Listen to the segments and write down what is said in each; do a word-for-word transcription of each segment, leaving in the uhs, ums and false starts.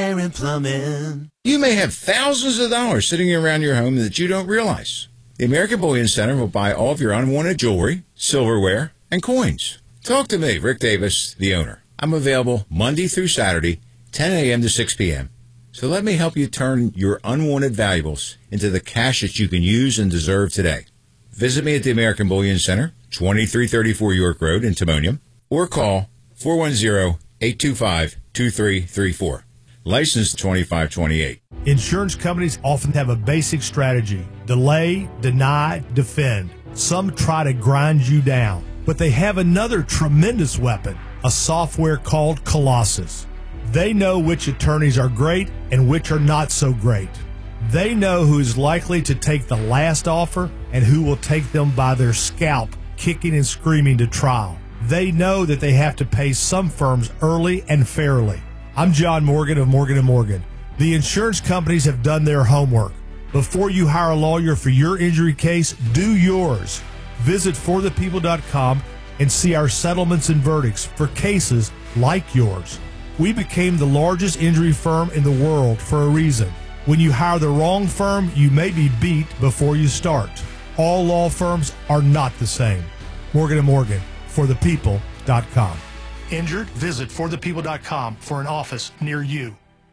Air and Plumbing. You may have thousands of dollars sitting around your home that you don't realize. The American Bullion Center will buy all of your unwanted jewelry, silverware, and coins. Talk to me, Rick Davis, the owner. I'm available Monday through Saturday, ten a.m. to six p.m. So let me help you turn your unwanted valuables into the cash that you can use and deserve today. Visit me at the American Bullion Center, twenty-three thirty-four York Road in Timonium, or call four one zero, eight two five, two three three four. License twenty-five twenty-eight. Insurance companies often have a basic strategy: delay, deny, defend. Some try to grind you down, but they have another tremendous weapon, a software called Colossus. They know which attorneys are great and which are not so great. They know who is likely to take the last offer and who will take them by their scalp, kicking and screaming to trial. They know that they have to pay some firms early and fairly. I'm John Morgan of Morgan and Morgan. The insurance companies have done their homework. Before you hire a lawyer for your injury case, do yours. Visit for the people dot com and see our settlements and verdicts for cases like yours. We became the largest injury firm in the world for a reason. When you hire the wrong firm, you may be beat before you start. All law firms are not the same. Morgan and Morgan, for the people dot com. Injured? Visit for the people dot com for an office near you.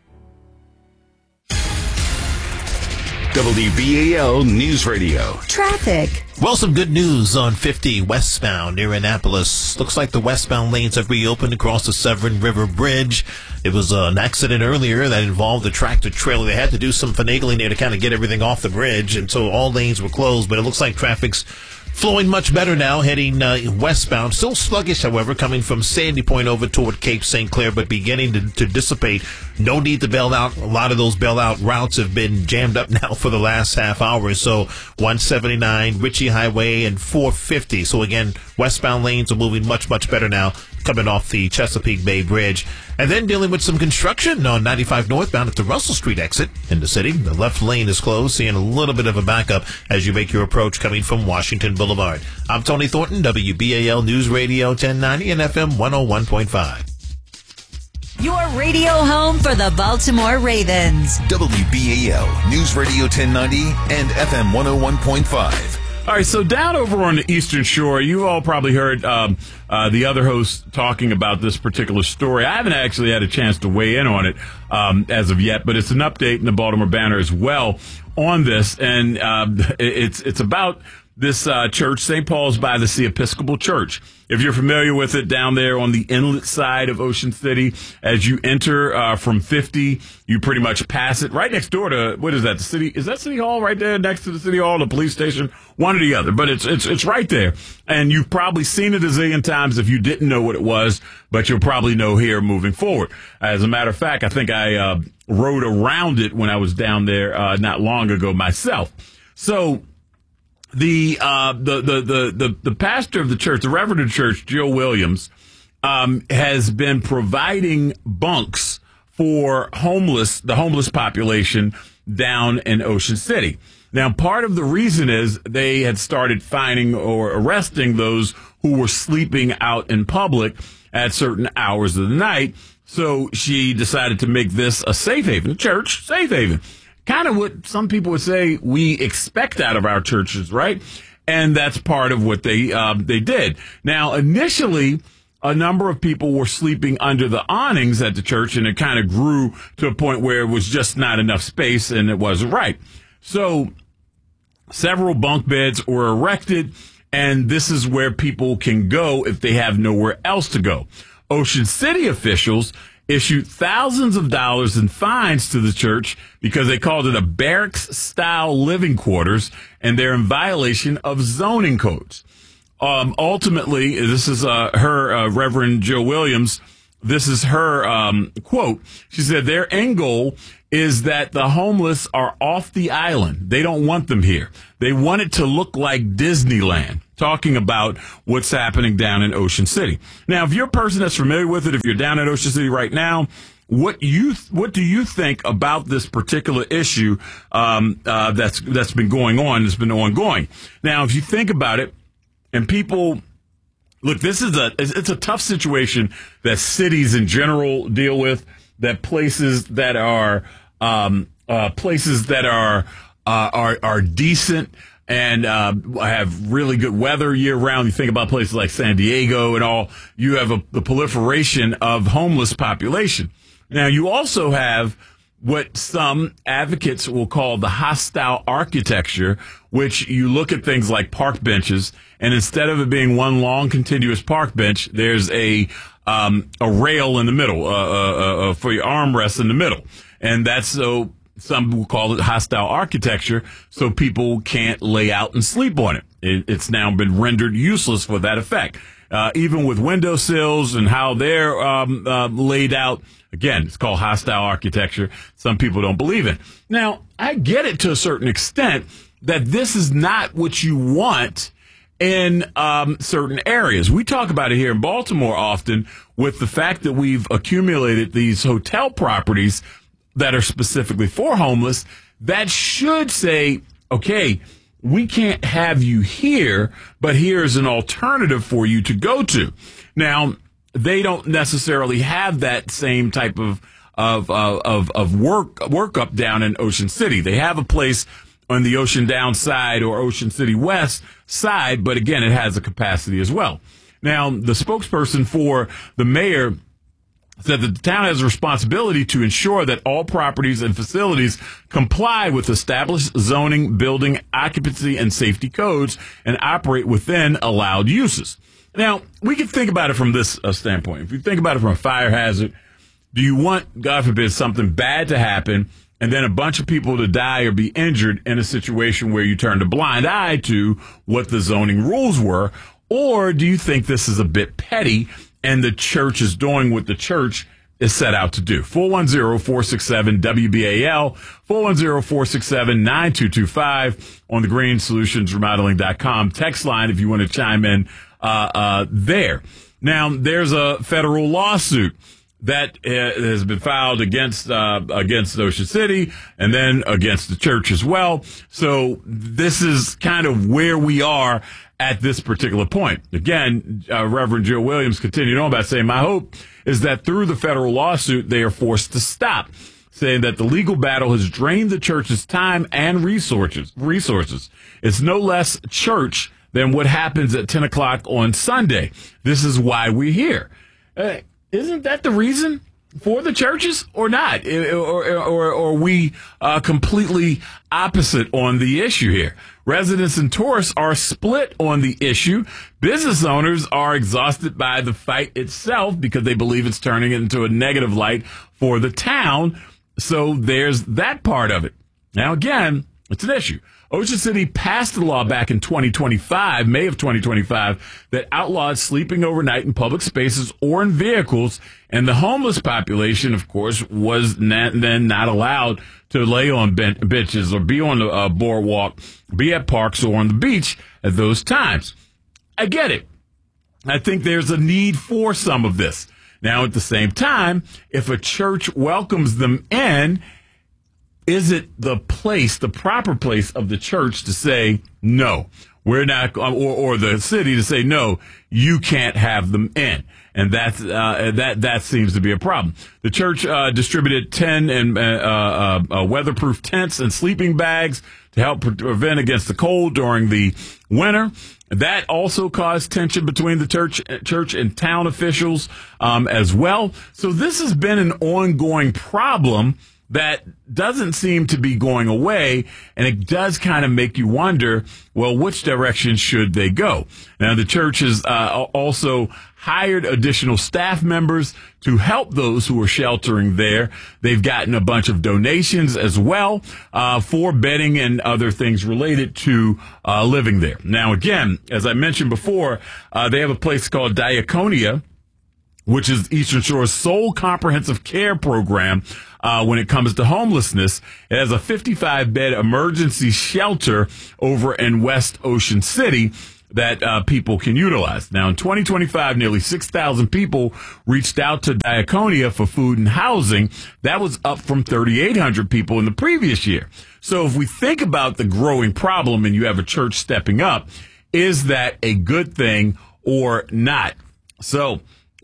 W B A L News Radio. Traffic. Well, some good news on fifty westbound near Annapolis. Looks like the westbound lanes have reopened across the Severn River Bridge. It was uh, an accident earlier that involved a tractor trailer. They had to do some finagling there to kind of get everything off the bridge, and so all lanes were closed. But it looks like traffic's flowing much better now, heading uh, westbound. Still sluggish, however, coming from Sandy Point over toward Cape Saint Clair, but beginning to, to dissipate. No need to bail out. A lot of those bailout routes have been jammed up now for the last half hour. So one seventy-nine, Ritchie Highway, and four fifty. So again, westbound lanes are moving much, much better now, coming off the Chesapeake Bay Bridge. And then dealing with some construction on ninety-five northbound at the Russell Street exit in the city. The left lane is closed, seeing a little bit of a backup as you make your approach coming from Washington Boulevard. I'm Tony Thornton, W B A L News Radio ten ninety and F M one oh one point five. Your radio home for the Baltimore Ravens. W B A L News Radio ten ninety and F M one oh one point five. All right, so down over on the Eastern Shore, you all probably heard um, uh, the other hosts talking about this particular story. I haven't actually had a chance to weigh in on it um, as of yet, but it's an update in the Baltimore Banner as well on this, and uh, it's it's about this uh, church, Saint Paul's by the Sea Episcopal Church. If you're familiar with it, down there on the inlet side of Ocean City, as you enter uh, from fifty, you pretty much pass it right next door to, what is that, the city? Is that City Hall right there next to the City Hall, the police station? One or the other, but it's it's it's right there. And you've probably seen it a zillion times if you didn't know what it was, but you'll probably know here moving forward. As a matter of fact, I think I uh, rode around it when I was down there uh, not long ago myself. So The, uh, the, the, the, the, the pastor of the church, the Reverend of the church, Jill Williams, um, has been providing bunks for homeless, the homeless population down in Ocean City. Now, part of the reason is they had started finding or arresting those who were sleeping out in public at certain hours of the night. So she decided to make this a safe haven, a church safe haven. Kind of what some people would say we expect out of our churches, right? And that's part of what they um, they did. Now, initially, a number of people were sleeping under the awnings at the church, and it kind of grew to a point where it was just not enough space, and it wasn't right. So several bunk beds were erected, and this is where people can go if they have nowhere else to go. Ocean City officials issued thousands of dollars in fines to the church because they called it a barracks-style living quarters, and they're in violation of zoning codes. Um, ultimately, this is uh, her, uh, Reverend Jill Williams, this is her um, quote. She said their end goal is that the homeless are off the island. They don't want them here. They want it to look like Disneyland, talking about what's happening down in Ocean City. Now, if you're a person that's familiar with it, if you're down in Ocean City right now, what you what do you think about this particular issue um, uh, that's that's been going on, that's been ongoing? Now, if you think about it, and people look, this is a it's a tough situation that cities in general deal with. that places that are um, uh, places that are uh, are are decent and uh, have really good weather year round. You think about places like San Diego and all. You have a, the proliferation of homeless population. Now you also have what some advocates will call the hostile architecture, which you look at things like park benches, and instead of it being one long continuous park bench, there's a um, a rail in the middle uh, uh, uh, for your armrest in the middle, and that's so. Some will call it hostile architecture, so people can't lay out and sleep on it. it it's now been rendered useless for that effect. Uh, even with windowsills and how they're um, uh, laid out, again, it's called hostile architecture. Some people don't believe it. Now, I get it to a certain extent that this is not what you want in um, certain areas. We talk about it here in Baltimore often with the fact that we've accumulated these hotel properties that are specifically for homeless. That should say, okay, we can't have you here, but here's an alternative for you to go to. Now, they don't necessarily have that same type of of uh, of of work work up down in Ocean City. They have a place on the Ocean Down side or Ocean City West side, but again, it has a capacity as well. Now, the spokesperson for the mayor said that the town has a responsibility to ensure that all properties and facilities comply with established zoning, building, occupancy, and safety codes and operate within allowed uses. Now, we can think about it from this uh, standpoint. If you think about it from a fire hazard, do you want, God forbid, something bad to happen and then a bunch of people to die or be injured in a situation where you turned a blind eye to what the zoning rules were? Or do you think this is a bit petty and the church is doing what the church is set out to do? four one zero, four six seven, W B A L, four one zero, four six seven, nine two two five on the green solutions remodeling dot com text line if you want to chime in uh, uh, there. Now, there's a federal lawsuit that uh, has been filed against uh, against Ocean City and then against the church as well. So this is kind of where we are at this particular point. Again, uh, Reverend Joe Williams continued on by saying, my hope is that through the federal lawsuit, they are forced to stop, saying that the legal battle has drained the church's time and resources. Resources. It's no less church than what happens at ten o'clock on Sunday. This is why we're here. Uh, isn't that the reason for the churches or not? Or, or, or, or are we uh, completely opposite on the issue here? Residents and tourists are split on the issue. Business owners are exhausted by the fight itself because they believe it's turning it into a negative light for the town. So there's that part of it. Now, again, it's an issue. Ocean City passed a law back in twenty twenty-five, May of twenty twenty-five, that outlawed sleeping overnight in public spaces or in vehicles. And the homeless population, of course, was not, then not allowed to lay on ben- benches or be on the uh, boardwalk, be at parks or on the beach at those times. I get it. I think there's a need for some of this. Now, at the same time, if a church welcomes them in, is it the place, the proper place of the church to say, no, we're not, or, or the city to say, no, you can't have them in? And that's, uh, that, that seems to be a problem. The church, uh, distributed ten and, uh, uh, uh, weatherproof tents and sleeping bags to help pre- prevent against the cold during the winter. That also caused tension between the church, church and town officials, um, as well. So this has been an ongoing problem that doesn't seem to be going away, and it does kind of make you wonder, well, which direction should they go? Now, the church has uh, also hired additional staff members to help those who are sheltering there. They've gotten a bunch of donations as well uh, for bedding and other things related to uh, living there. Now, again, as I mentioned before, uh, they have a place called Diaconia, which is Eastern Shore's sole comprehensive care program uh, when it comes to homelessness. It has a fifty-five bed emergency shelter over in West Ocean City that uh, people can utilize. Now, in twenty twenty-five, nearly six thousand people reached out to Diaconia for food and housing. That was up from thirty-eight hundred people in the previous year. So if we think about the growing problem and you have a church stepping up, is that a good thing or not? So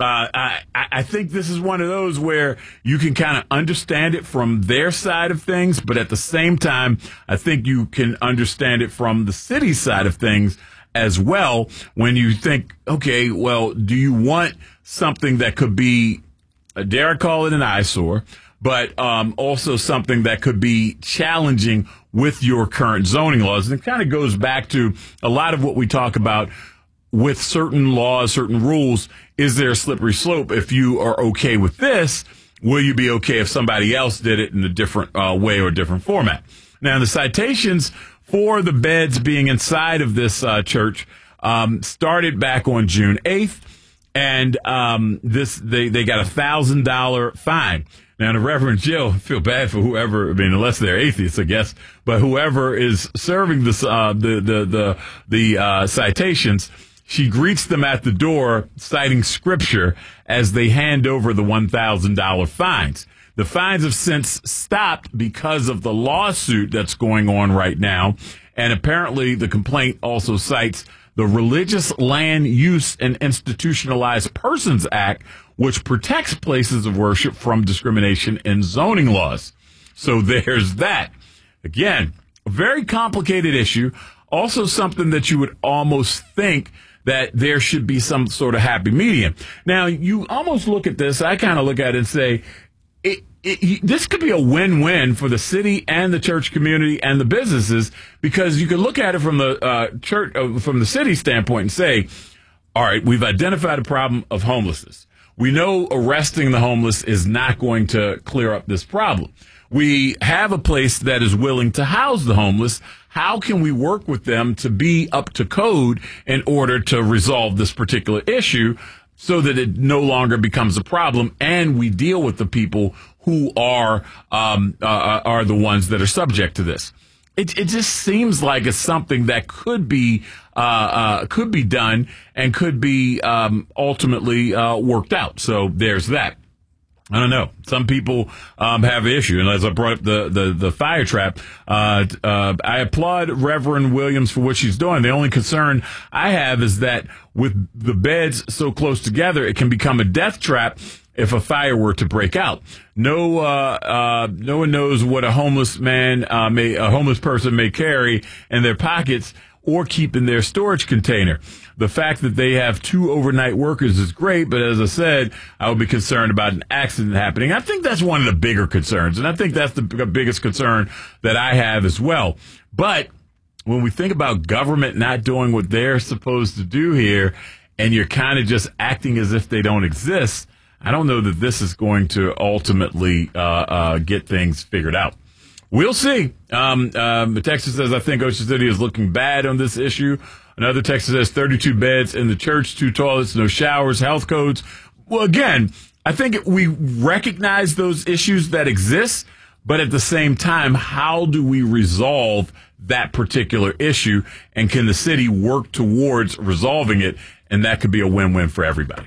Uh, I, I think this is one of those where you can kind of understand it from their side of things, but at the same time, I think you can understand it from the city side of things as well. When you think, okay, well, do you want something that could be, uh, dare I call it an eyesore, but um, also something that could be challenging with your current zoning laws? And it kind of goes back to a lot of what we talk about with certain laws, certain rules. Is there a slippery slope? If you are okay with this, will you be okay if somebody else did it in a different uh, way or a different format? Now, the citations for the beds being inside of this uh, church um, started back on June eighth, and um, this they, they got a one thousand dollars fine. Now, the Reverend Jill, I feel bad for whoever, I mean, unless they're atheists, I guess, but whoever is serving this, uh, the the the the uh, citations, she greets them at the door, citing scripture as they hand over the one thousand dollars fines. The fines have since stopped because of the lawsuit that's going on right now. And apparently the complaint also cites the Religious Land Use and Institutionalized Persons Act, which protects places of worship from discrimination in zoning laws. So there's that. Again, a very complicated issue. Also something that you would almost think that there should be some sort of happy medium. Now, you almost look at this, I kind of look at it and say, it, it, this could be a win-win for the city and the church community and the businesses, because you could look at it from the uh, church, uh, from the city standpoint and say, all right, we've identified a problem of homelessness. We know arresting the homeless is not going to clear up this problem. We have a place that is willing to house the homeless. How can we work with them to be up to code in order to resolve this particular issue so that it no longer becomes a problem and we deal with the people who are um, uh, are the ones that are subject to this? It, it just seems like it's something that could be uh, uh, could be done and could be um, ultimately uh, worked out. So there's that. I don't know. Some people um, have an issue. And as I brought up the, the, the fire trap, uh, uh, I applaud Reverend Williams for what she's doing. The only concern I have is that with the beds so close together, it can become a death trap if a fire were to break out. No, uh, uh, no one knows what a homeless man, uh, may, a homeless person may carry in their pockets or keep in their storage container. The fact that they have two overnight workers is great, but as I said, I would be concerned about an accident happening. I think that's one of the bigger concerns, and I think that's the biggest concern that I have as well. But when we think about government not doing what they're supposed to do here, and you're kind of just acting as if they don't exist, I don't know that this is going to ultimately uh, uh, get things figured out. We'll see. Um, um, Texas says, I think Ocean City is looking bad on this issue. Another Texas says thirty-two beds in the church, two toilets, no showers, health codes. Well, again, I think we recognize those issues that exist, but at the same time, how do we resolve that particular issue? And can the city work towards resolving it? And that could be a win-win for everybody.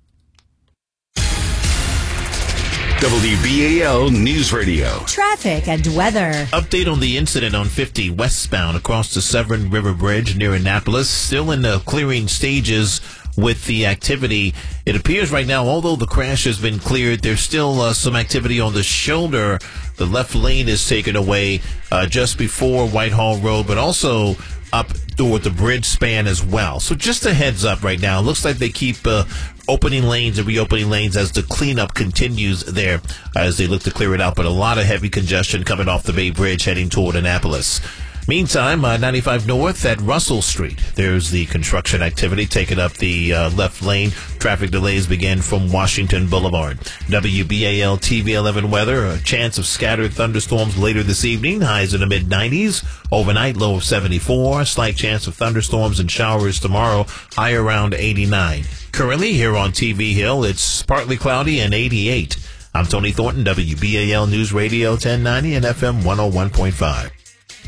W B A L News Radio. Traffic and weather. Update on the incident on fifty westbound across the Severn River Bridge near Annapolis. Still in the clearing stages with the activity. It appears right now, although the crash has been cleared, there's still uh, some activity on the shoulder. The left lane is taken away uh, just before Whitehall Road, but also up toward the bridge span as well. So just a heads up right now. It looks like they keep uh, opening lanes and reopening lanes as the cleanup continues there as they look to clear it out. But a lot of heavy congestion coming off the Bay Bridge heading toward Annapolis. Meantime, uh, ninety-five North at Russell Street. There's the construction activity taking up the uh, left lane. Traffic delays begin from Washington Boulevard. W B A L T V eleven weather. A chance of scattered thunderstorms later this evening. Highs in the mid nineties. Overnight, low of seventy-four. Slight chance of thunderstorms and showers tomorrow. High around eighty-nine. Currently, here on T V Hill, it's partly cloudy and eighty-eight. I'm Tony Thornton, W B A L News Radio ten ninety and F M one oh one point five.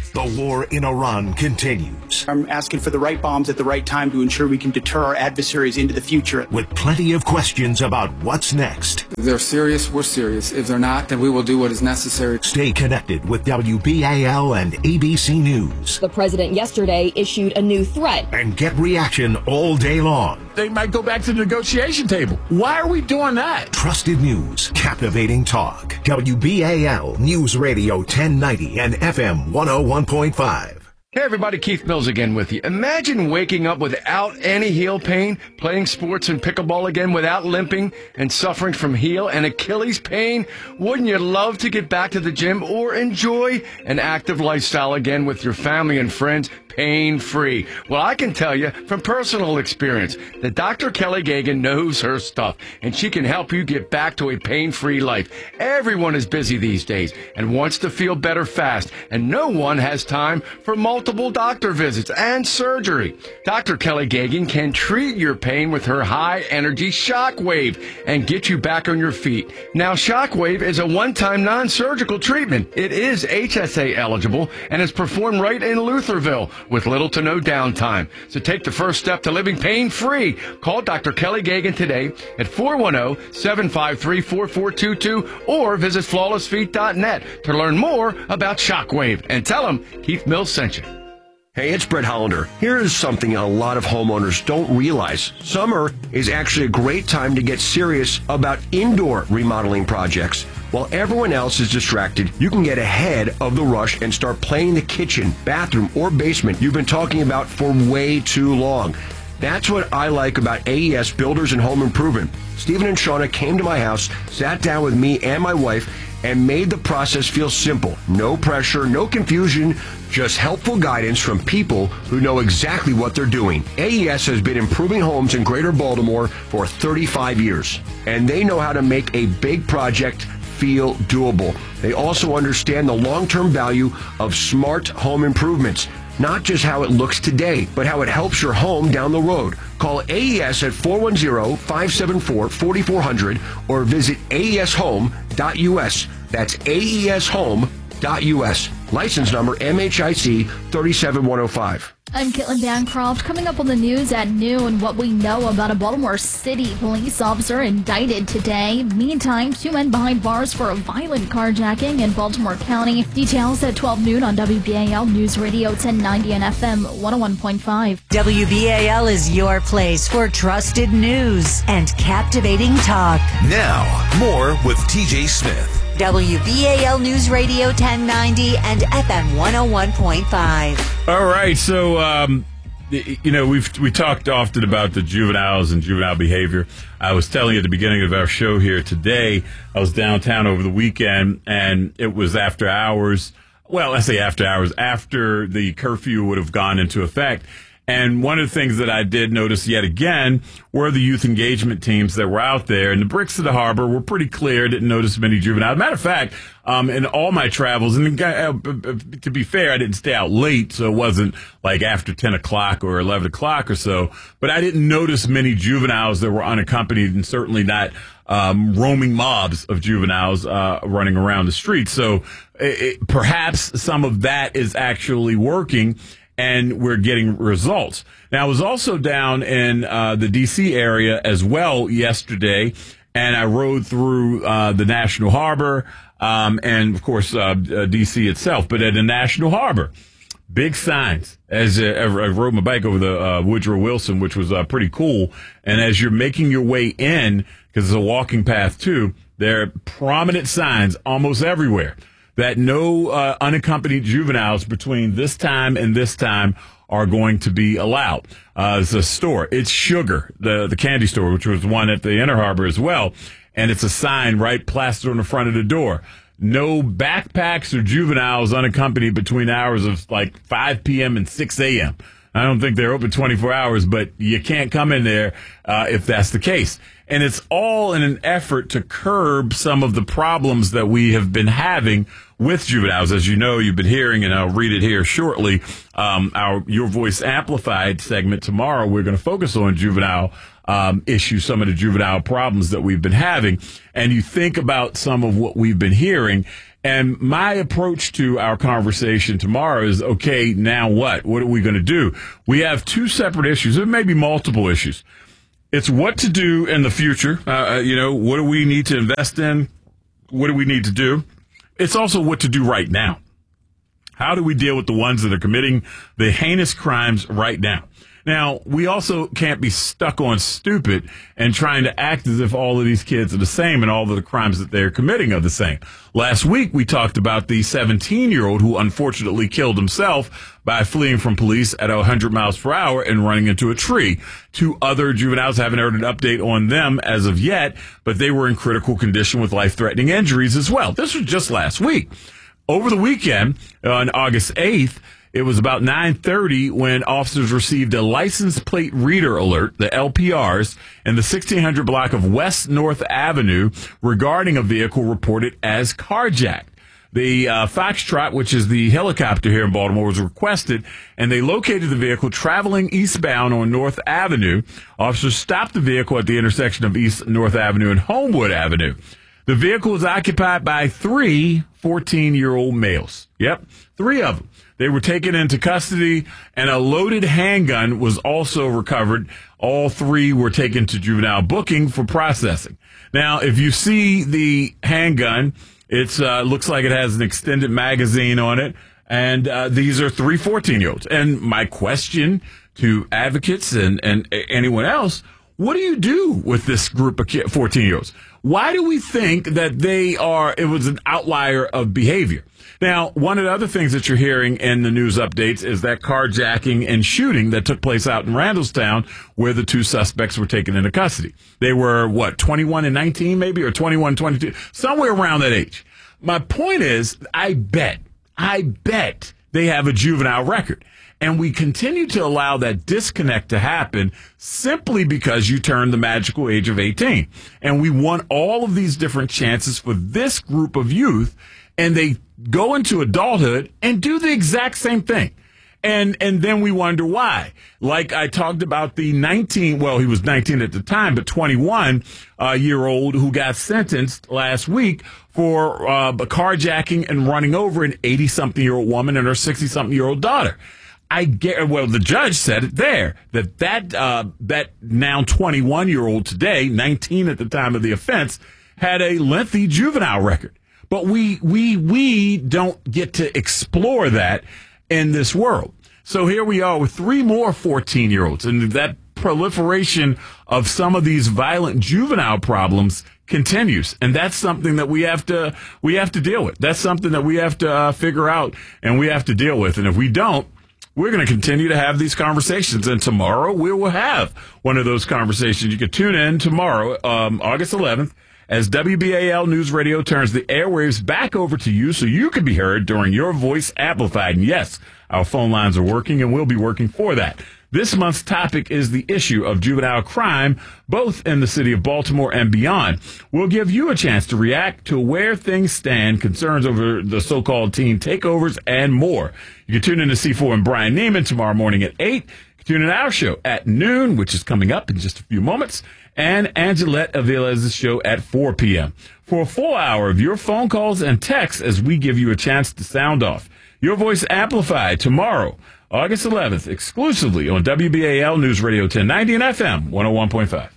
The war in Iran continues. I'm asking for the right bombs at the right time to ensure we can deter our adversaries into the future. With plenty of questions about what's next. If they're serious, we're serious. If they're not, then we will do what is necessary. Stay connected with W B A L and A B C News. The president yesterday issued a new threat. And get reaction all day long. They might go back to the negotiation table. Why are we doing that? Trusted news, captivating talk. W B A L News Radio ten ninety and F M one oh one point five. Hey everybody, Keith Mills again with you. Imagine waking up without any heel pain, playing sports and pickleball again without limping, and suffering from heel and Achilles pain. Wouldn't you love to get back to the gym or enjoy an active lifestyle again with your family and friends, pain-free? Well, I can tell you from personal experience that Doctor Kelly Gagan knows her stuff, and she can help you get back to a pain-free life. Everyone is busy these days and wants to feel better fast, and no one has time for multiple Multiple doctor visits and surgery. Doctor Kelly Gagan can treat your pain with her high-energy Shockwave and get you back on your feet. Now, Shockwave is a one-time non-surgical treatment. It is H S A eligible and is performed right in Lutherville with little to no downtime. So take the first step to living pain-free. Call Doctor Kelly Gagan today at four one zero, seven five three, four four two two or visit flawless feet dot net to learn more about Shockwave and tell them Keith Mills sent you. Hey, it's Brett Hollander. Here's something a lot of homeowners don't realize. Summer is actually a great time to get serious about indoor remodeling projects. While everyone else is distracted, you can get ahead of the rush and start planning the kitchen, bathroom, or basement you've been talking about for way too long. That's what I like about A E S Builders and Home Improvement. Stephen and Shauna came to my house, sat down with me and my wife, and made the process feel simple. No pressure, no confusion, just helpful guidance from people who know exactly what they're doing. A E S has been improving homes in Greater Baltimore for thirty-five years, and they know how to make a big project feel doable. They also understand the long-term value of smart home improvements. Not just how it looks today, but how it helps your home down the road. Call A E S at four one zero, five seven four, four four zero zero or visit A E S home dot U S. That's A E S home dot U S. License number M H I C three seven one zero five. I'm Caitlin Bancroft. Coming up on the news at noon, what we know about a Baltimore City police officer indicted today. Meantime, two men behind bars for a violent carjacking in Baltimore County. Details at twelve noon on W B A L News Radio ten ninety and F M one oh one point five. W B A L is your place for trusted news and captivating talk. Now, more with T J Smith. W B A L News Radio ten ninety and F M one oh one point five. All right, so um, you know we've we talked often about the juveniles and juvenile behavior. I was telling you at the beginning of our show here today, I was downtown over the weekend, and it was after hours. Well, I say after hours, after the curfew would have gone into effect. And one of the things that I did notice yet again were the youth engagement teams that were out there. And the bricks of the harbor were pretty clear. Didn't notice many juveniles. Matter of fact, um, in all my travels, and uh, to be fair, I didn't stay out late, so it wasn't like after ten o'clock or eleven o'clock or so. But I didn't notice many juveniles that were unaccompanied, and certainly not um, roaming mobs of juveniles uh, running around the streets. So it, perhaps some of that is actually working, and we're getting results. Now, I was also down in uh, the D C area as well yesterday, and I rode through uh, the National Harbor um, and, of course, uh, uh, D C itself. But at the National Harbor, big signs. As uh, I rode my bike over the uh, Woodrow Wilson, which was uh, pretty cool. And as you're making your way in, because it's a walking path too, there are prominent signs almost everywhere that no uh, unaccompanied juveniles between this time and this time are going to be allowed. Uh, it's a store. It's Sugar, the, the candy store, which was one at the Inner Harbor as well. And it's a sign right plastered on the front of the door. No backpacks or juveniles unaccompanied between hours of like five p.m. and six a.m. I don't think they're open twenty-four hours, but you can't come in there uh, if that's the case. And it's all in an effort to curb some of the problems that we have been having with juveniles. As you know, you've been hearing, and I'll read it here shortly, um, our Your Voice Amplified segment tomorrow. We're going to focus on juvenile um, issues, some of the juvenile problems that we've been having. And you think about some of what we've been hearing, And my approach to our conversation tomorrow is, okay, now what? What are we going to do? We have two separate issues. There may be multiple issues. It's what to do in the future. Uh, you know, what do we need to invest in? What do we need to do? It's also what to do right now. How do we deal with the ones that are committing the heinous crimes right now? Now, we also can't be stuck on stupid and trying to act as if all of these kids are the same and all of the crimes that they're committing are the same. Last week, we talked about the seventeen-year-old who unfortunately killed himself by fleeing from police at one hundred miles per hour and running into a tree. Two other juveniles, haven't heard an update on them as of yet, but they were in critical condition with life-threatening injuries as well. This was just last week. Over the weekend, on August eighth, it was about nine thirty when officers received a license plate reader alert, the L P Rs, in the sixteen hundred block of West North Avenue regarding a vehicle reported as carjacked. The uh, Foxtrot, which is the helicopter here in Baltimore, was requested, and they located the vehicle traveling eastbound on North Avenue. Officers stopped the vehicle at the intersection of East North Avenue and Homewood Avenue. The vehicle was occupied by three fourteen-year-old males. Yep, three of them. They were taken into custody, and a loaded handgun was also recovered. All three were taken to juvenile booking for processing. Now, if you see the handgun, it uh, looks like it has an extended magazine on it, and uh, these are three fourteen-year-olds. And my question to advocates and, and anyone else, what do you do with this group of fourteen-year-olds? Why do we think that they are, it was an outlier of behavior? Now, one of the other things that you're hearing in the news updates is that carjacking and shooting that took place out in Randallstown where the two suspects were taken into custody. They were, what, twenty-one and nineteen maybe, or twenty-one, twenty-two, somewhere around that age. My point is, I bet, I bet they have a juvenile record. And we continue to allow that disconnect to happen simply because you turn the magical age of eighteen. And we want all of these different chances for this group of youth, and they go into adulthood and do the exact same thing. And and then we wonder why. Like I talked about the nineteen, well, he was nineteen at the time, but twenty-one uh, year old who got sentenced last week for uh, carjacking and running over an eighty-something year old woman and her sixty-something year old daughter. I get, well, the judge said it there, that that, uh, that now twenty-one year old today, nineteen at the time of the offense, had a lengthy juvenile record. But we, we, we don't get to explore that in this world. So here we are with three more fourteen year olds, and that proliferation of some of these violent juvenile problems continues. And that's something that we have to, we have to deal with. That's something that we have to uh, figure out and we have to deal with. And if we don't, we're going to continue to have these conversations, and tomorrow we will have one of those conversations. You can tune in tomorrow, um, August eleventh, as W B A L News Radio turns the airwaves back over to you so you can be heard during your voice amplified. And yes, our phone lines are working, and we'll be working for that. This month's topic is the issue of juvenile crime, both in the city of Baltimore and beyond. We'll give you a chance to react to where things stand, concerns over the so-called teen takeovers, and more. You can tune in to C four and Brian Neiman tomorrow morning at eight. You can tune in to our show at noon, which is coming up in just a few moments, and Angelette Avila's show at four p.m. for a full hour of your phone calls and texts as we give you a chance to sound off. Your voice amplified tomorrow, August eleventh, exclusively on W B A L News Radio ten ninety and F M one oh one point five.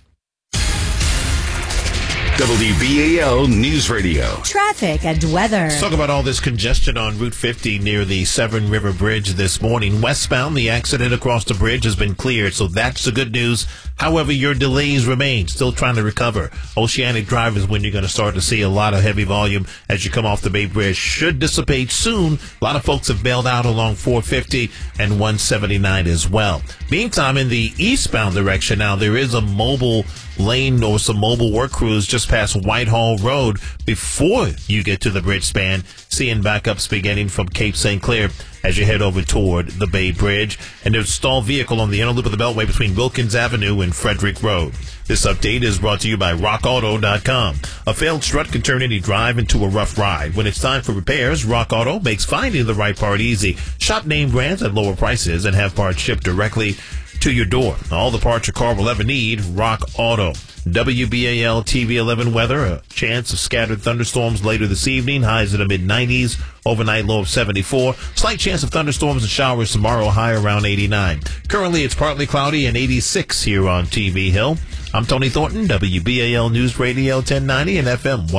W B A L News Radio. Traffic and weather. Let's talk about all this congestion on Route fifty near the Severn River Bridge this morning. Westbound, the accident across the bridge has been cleared, so that's the good news. However, your delays remain, still trying to recover. Oceanic Drive is when you're going to start to see a lot of heavy volume as you come off the Bay Bridge. Should dissipate soon. A lot of folks have bailed out along four fifty and one seventy-nine as well. Meantime, in the eastbound direction now, there is a mobile lane or some mobile work crews just past Whitehall Road before you get to the bridge span. Seeing backups beginning from Cape Saint Clair as you head over toward the Bay Bridge. And there's a stalled vehicle on the inner loop of the Beltway between Wilkins Avenue and Frederick Road. This update is brought to you by rock auto dot com. A failed strut can turn any drive into a rough ride. When it's time for repairs, Rock Auto makes finding the right part easy. Shop name brands at lower prices and have parts shipped directly to your door. All the parts your car will ever need, Rock Auto. W B A L T V eleven weather, a chance of scattered thunderstorms later this evening, highs in the mid nineties, overnight low of seventy-four. Slight chance of thunderstorms and showers tomorrow, high around eighty-nine. Currently, it's partly cloudy and eighty-six here on T V Hill. I'm Tony Thornton, W B A L News Radio ten ninety and F M